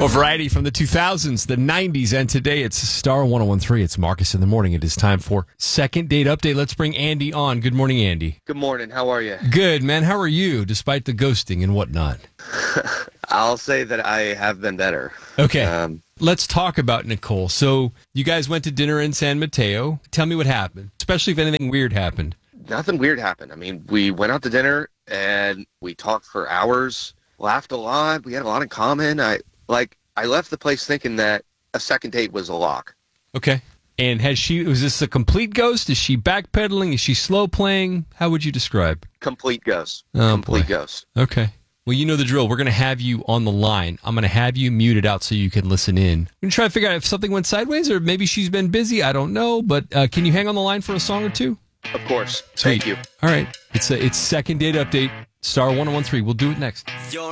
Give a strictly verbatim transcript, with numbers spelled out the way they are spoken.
A variety from the two thousands, the nineties, and today it's Star one oh one three. It's Marcus in the morning. It is time for Second Date Update. Let's bring Andy on. Good morning, Andy. Good morning. How are you? Good, man. How are you, despite the ghosting and whatnot? I'll say that I have been better. Okay. Um, Let's talk about Nicole. So you guys went to dinner in San Mateo. Tell me what happened, especially if anything weird happened. nothing weird happened. I mean, we went out to dinner and we talked for hours, laughed a lot. We had a lot in common. I like. I left the place thinking that a second date was a lock. Okay. And has she, was this a complete ghost? Is she backpedaling? Is she slow playing? How would you describe? Complete ghost. Oh, Complete boy. ghost. Okay. Well, you know the drill. We're going to have you on the line. I'm going to have you muted out so you can listen in. I'm going to try to figure out if something went sideways or maybe she's been busy. I don't know. But uh, can you hang on the line for a song or two? Of course. Sweet. Thank you. All right. It's a, it's Second Date Update, Star one oh one three. We'll do it next. You're